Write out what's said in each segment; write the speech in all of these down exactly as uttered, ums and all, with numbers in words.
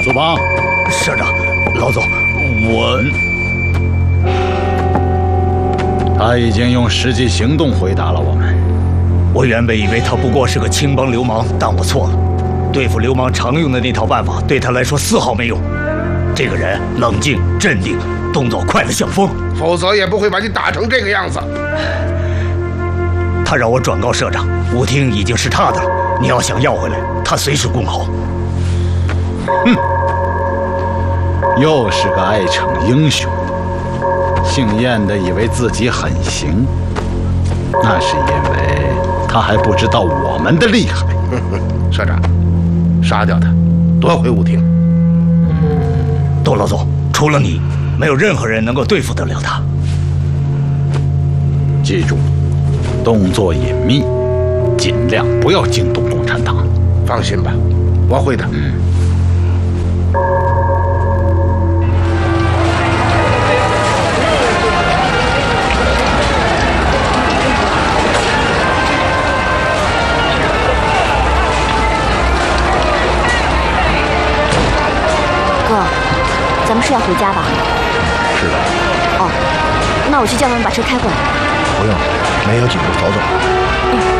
祖邦， 社长，老总，我…… 他已经用实际行动回答了我们。 我原本以为他不过是个青帮流氓，但我错了。对付流氓常用的那套办法，对他来说丝毫没用。这个人冷静镇定，动作快得像风， 否则也不会把你打成这个样子。 他让我转告社长，舞厅已经是他的了。你要想要回来，他随时恭候。 哼，又是个爱逞英雄。姓燕的以为自己很行，那是因为他还不知道我们的厉害。 社长，杀掉他，夺回舞厅。 窦老总，除了你，没有任何人能够对付得了他。 记住，动作隐秘，尽量不要惊动共产党。 放心吧，我会的。 嗯。 哥，咱们是要回家吧？ 是的。 哦，那我去叫他们把车开过来。 不用，没有紧急，走走。 嗯。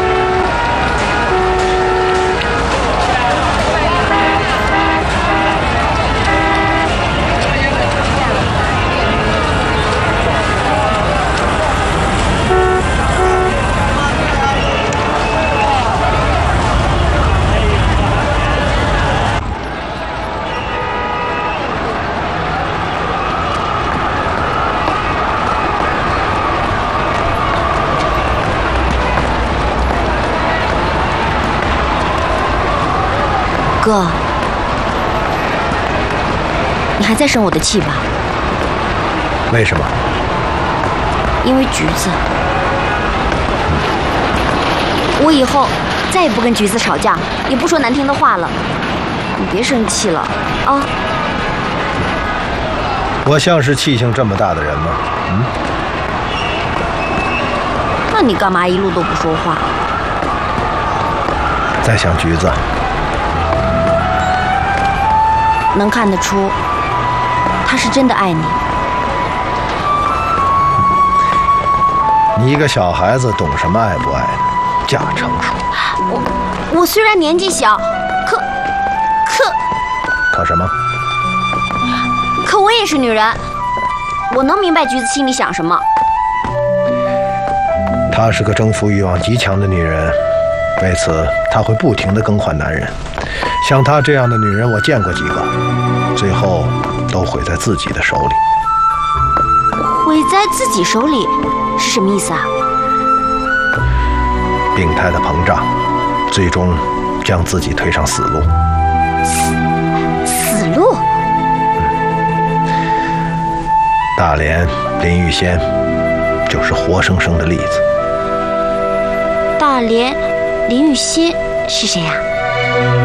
哥，你还在生我的气吧？ 为什么？ 因为橘子。我以后再也不跟橘子吵架，也不说难听的话了。你别生气了啊！ 我像是气性这么大的人吗？嗯？ 那你干嘛一路都不说话？ 在想橘子。 能看得出，他是真的爱你。 你一个小孩子懂什么爱不爱呢？假成熟。 我我虽然年纪小，可可可什么？ 可我也是女人，我能明白橘子心里想什么。 她是个征服欲望极强的女人，为此她会不停地更换男人。像她这样的女人，我见过几个，最后都毁在自己的手里。 毁在自己手里是什么意思啊？ 病态的膨胀，最终将自己推上死路。 死死路？ 嗯，大连林玉仙就是活生生的例子。 大连林玉仙是谁呀？